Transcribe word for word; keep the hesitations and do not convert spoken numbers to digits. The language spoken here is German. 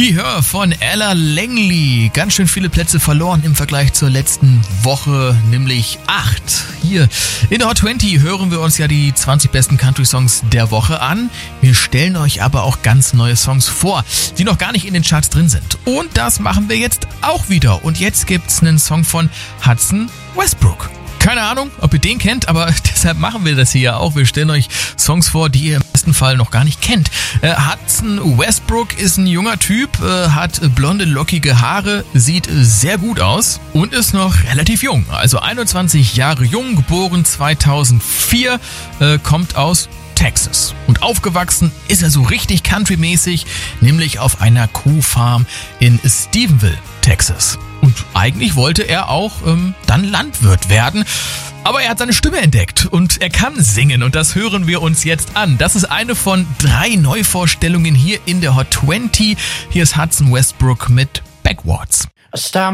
Be Her von Ella Langley. Ganz schön viele Plätze verloren im Vergleich zur letzten Woche, nämlich acht. Hier in der Hot zwanzig hören wir uns ja die zwanzig besten Country-Songs der Woche an. Wir stellen euch aber auch ganz neue Songs vor, die noch gar nicht in den Charts drin sind. Und das machen wir jetzt auch wieder. Und jetzt gibt's einen Song von Hudson Westbrook. Keine Ahnung, ob ihr den kennt, aber deshalb machen wir das hier ja auch. Wir stellen euch Songs vor, die ihr im besten Fall noch gar nicht kennt. Äh, Hudson Westbrook ist ein junger Typ, äh, hat blonde, lockige Haare, sieht sehr gut aus und ist noch relativ jung. Also einundzwanzig Jahre jung, geboren zweitausendvier, äh, kommt aus Texas. Und aufgewachsen ist er so richtig countrymäßig, nämlich auf einer Kuhfarm in Stephenville, Texas. Und eigentlich wollte er auch ähm, dann Landwirt werden. Aber er hat seine Stimme entdeckt und er kann singen und das hören wir uns jetzt an. Das ist eine von drei Neuvorstellungen hier in der Hot zwanzig. Hier ist Hudson Westbrook mit Backwards.